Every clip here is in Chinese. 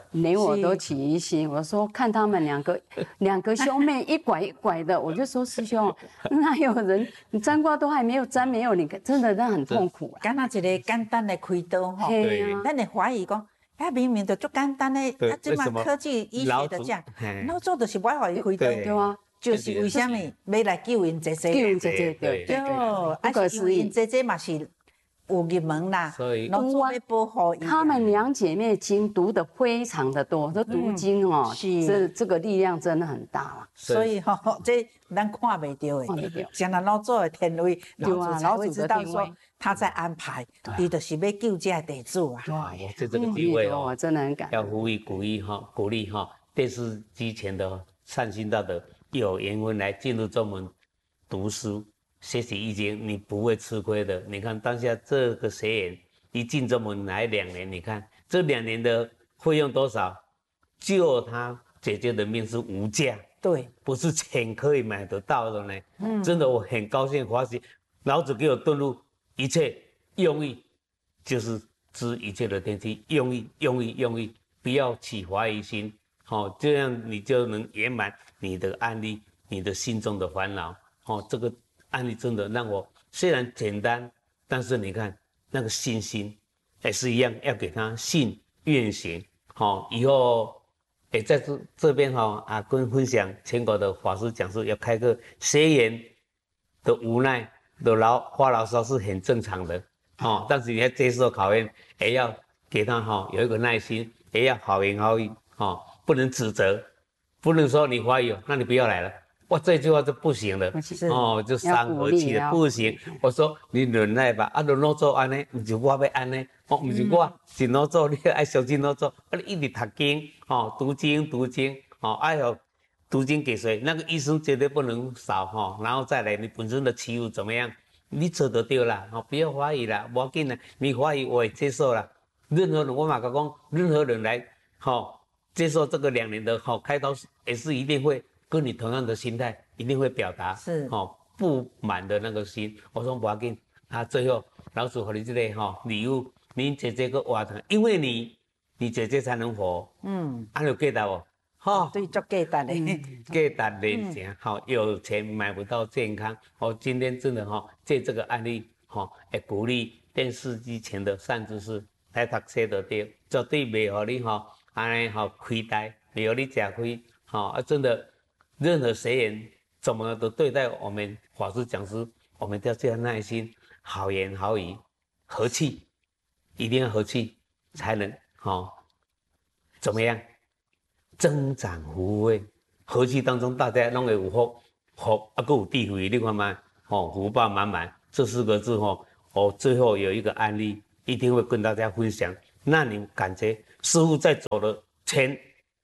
连我都起疑心。我说看他们两个兄妹一拐一拐的，我就说师兄，哪有人你占卦都还没有占，没有你真的那很痛苦啊。 敢若一个简单的开刀吼，咱会怀疑讲，明明就足简单的，即马科技医学的讲，老早就是我互伊开刀，对啊。就是为什么要来救因姐姐？救因姐姐，对，不可思议。因姐姐嘛是有入门啦，所以老祖要保护伊。 她们两姐妹经读的非常的多，这读经哦，这个力量真的很大啦。 所以吼，这咱看袂到的，像咱老祖的天位，老祖才会知道说他在安排，伊就是要救这弟子啊。 哇，这个地位哦， 真的很感要呼吁鼓励电视机前的善心道德。有缘分来进入宗门读书学习易经，你不会吃亏的。你看当下这个学员一进宗门来2年，你看这2年的费用多少？救他姐姐的命是无价， 对， 不是钱可以买得到的呢。真的我很高兴欢喜，老子给我顿入一切用意，就是知一切的天机，用意，不要起怀疑心。这样你就能圆满你的案例，你的心中的烦恼。这个案例真的让我虽然简单，但是你看那个信心也是一样，要给他信愿行。以后在这边跟分享全国的法师讲师要开课，学员的无奈的发牢骚是很正常的。但是你要接受考验，也要给他有一个耐心，也要好言好语。不能指责，不能说你怀疑，那你不要来了。哇，这句话就不行了。就伤和气的，不行。我说你忍耐吧，忍耐做安尼，不是我要安尼，不是我是怎做，你爱相信怎做。你一直读经，读经，爱要读经给谁？那个医生绝对不能少然后再来你本身的起舞怎么样？你做得对啦，不要怀疑啦，不要紧啦，你怀疑我也接受啦。任何人我马讲，任何人来，接受这个2年的开刀，也是一定会跟你同样的心态，一定会表达是不满的那个心。我说不要紧，最后老祖给你这个礼物，你姐姐个活堂，因为你姐姐才能活。就记得哦， 对，足记得的， 记得人情。有钱买不到健康。今天真的借这个案例会鼓励电视机前的善知识来读书就对，绝对袂让你安尼亏待，没有你吃亏，真的，任何学员怎么都对待我们法师讲师，我们都要这样耐心，好言好语，和气，一定要和气，才能怎么样增长福慧。和气当中，大家拢会有福，还有智慧，你看嘛，福报满满，这4个字我最后有一个案例，一定会跟大家分享。那你感觉师父在走的前，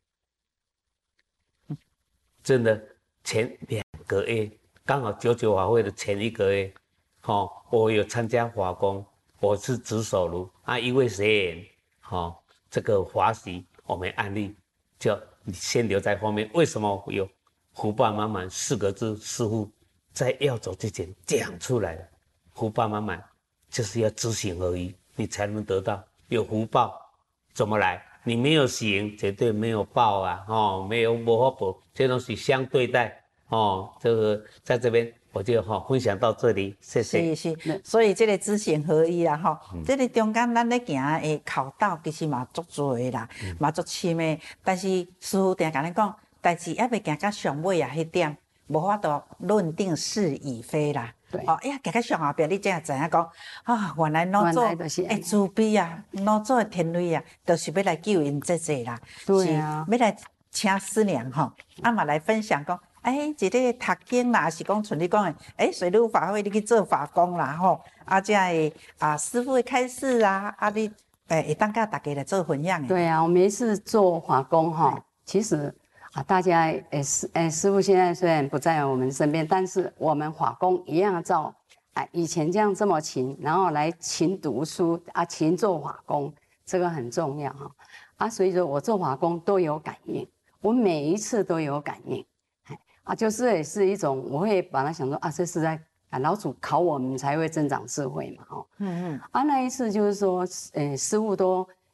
真的前2个月，刚好99法会的前1个月，我有参加法工，我是执手炉一位学员，这个华喜我们案例，就你先留在后面。为什么有福报满满4个字？师父在要走之前讲出来了，福报满满就是要知行合一，你才能得到。有福报怎么来？你没有行，绝对没有报啊！没有无法报，这都是相对待这个在这边我就分享到这里，谢谢。 是，所以这个知行合一啊，这个中间咱咧行的口道其实嘛足多的啦，嘛足深的。但是师父定甲咱讲，代志还未行到上尾啊，迄点无法度论定是与非啦。行到上后壁，你才会知影讲原来老祖的慈悲啊，老祖的天理啊，就是要来救因姐姐啦。 对啊， 要来请师娘嘛来分享讲，一个读经啦，是讲像你讲的，水陆法会你去做法工啦才会师父的开示啊，你会当甲大家来做分享的。 对啊，我每一次做法工其实。大家师父现在虽然不在我们身边，但是我们法工一样照以前这么勤，然后来勤读书勤做法工，这个很重要所以说我做法工都有感应，我每一次都有感应就是也是一种，我会把它想说这是在老祖考我们才会增长智慧嘛那一次就是说师父都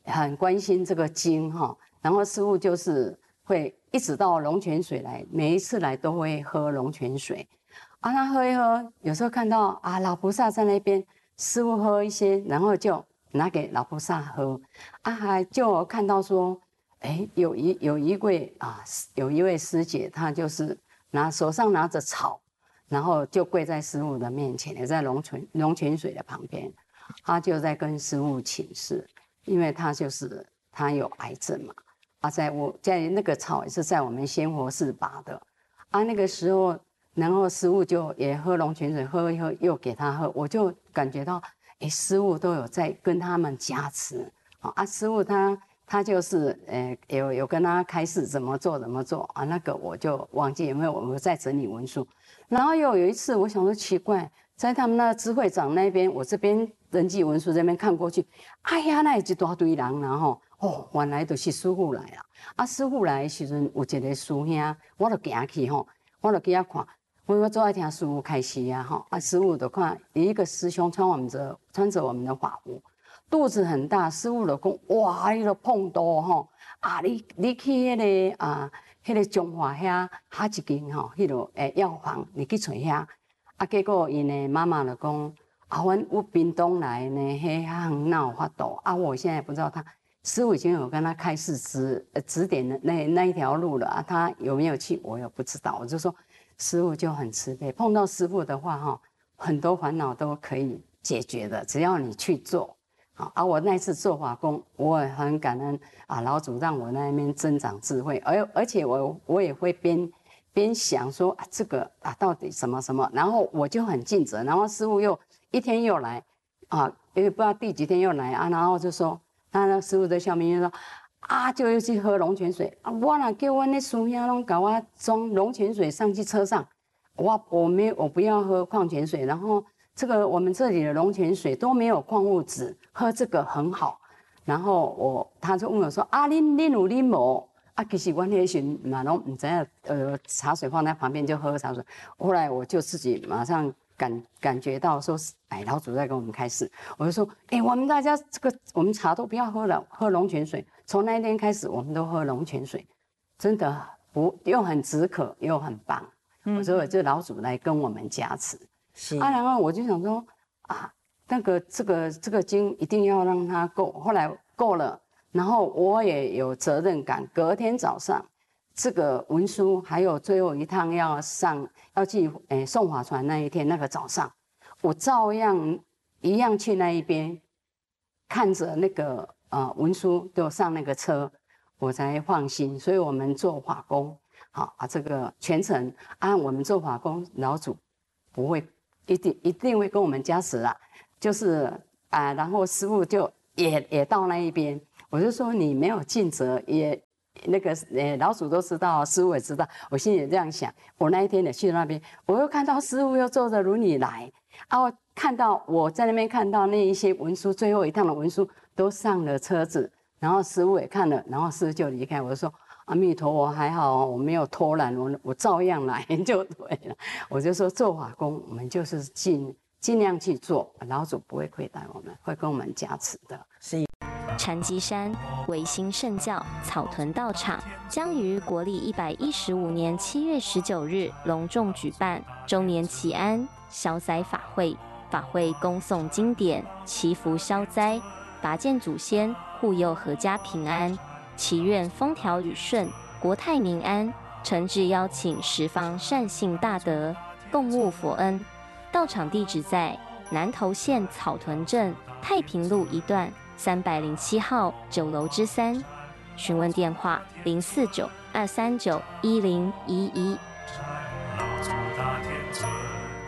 很关心这个经哈，然后师父就是会一直到龙泉水来，每一次来都会喝龙泉水，啊，他喝一喝，有时候看到啊老菩萨在那边，师父喝一些，然后就拿给老菩萨喝，啊，还就看到说，哎，有一位师姐，她就是手上拿着草，然后就跪在师父的面前，也在龙泉水的旁边，她就在跟师父请示，因为她有癌症嘛，啊，在那个草也是在我们仙佛寺拔的，啊，那个时候，然后师父就也喝龙泉水，喝一喝又给他喝，我就感觉到，哎，师父都有在跟他们加持，啊，师父他就是有跟他开示怎么做啊，那个我就忘记，因为我们在整理文书。然后又有一次，我想说奇怪，在他们那知会长那边，我这边人际文书这边看过去，哎呀，那一大堆人，然后原来就是师父来了。啊，师父来的时阵，有一个师兄，我就行去吼，我就给他看，我最爱听师父开示啊吼，啊，师父就看有一个师兄穿着我们的法服。肚子很大，师父就讲，哇，你都碰到吼，啊，你去迄个中华遐一间吼，迄个药房，你去找遐，啊，结果因的妈妈就讲，啊，我屏东来呢，迄行哪有法度，啊，我现在不知道他师父已经有跟他开示指点的那一条路了啊，他有没有去，我也不知道，我就说师父就很慈悲，碰到师父的话哈，很多烦恼都可以解决的，只要你去做。啊！我那次做法工，我也很感恩啊，老祖让我那边增长智慧，而且我也会边想说啊，这个啊到底什么，然后我就很尽责，然后师父又一天又来啊，因为不知道第几天又来啊，然后就说，那师父在下面就说啊，就又去喝龙泉水啊，我哪叫我那师兄拢搞我装龙泉水上去车上，我不要喝矿泉水，然后。这个我们这里的龙泉水都没有矿物质，喝这个很好。然后他就问我说：“啊，恁有啉无？”啊，其实我那时嘛拢唔知道，茶水放在旁边就喝茶水。后来我就自己马上感觉到说，哎，老祖在跟我们开示，我就说：“哎，我们大家我们茶都不要喝了，喝龙泉水。”从那一天开始，我们都喝龙泉水，真的又很止渴又很棒。我说这老祖来跟我们加持。啊，然后我就想说啊，这个经一定要让它够。后来够了，然后我也有责任感。隔天早上，这个文书还有最后一趟要去送法船那一天，那个早上，我照样一样去那一边，看着那个文书就上那个车，我才放心。所以我们做法工，好啊，这个全程按我们做法工，老祖不会。一定会跟我们加持啦，就是啊，然后师父就也到那一边，我就说你没有尽责，也那个老祖都知道，师父也知道，我心里这样想。我那一天也去那边，我又看到师父又坐着轮椅来，啊，我在那边看到那一些文书，最后一趟的文书都上了车子，然后师父也看了，然后师父就离开，我就说。阿弥陀佛，还好我没有偷懒，我照样来就对了。我就说做法工，我们就是尽量去做，老祖不会亏待我们，会跟我们加持的。 是。 禅机山维新圣教草屯道场将于国历115年7月19日隆重举办周年祈安消灾法会，法会恭诵经典，祈福消灾，拔剑祖先，护佑阖家平安。祈愿风调雨顺，国泰民安。诚挚邀请十方善信大德共沐佛恩。道场地址在南投县草屯镇太平路一段307号9楼之3。询问电话：049-239-1011。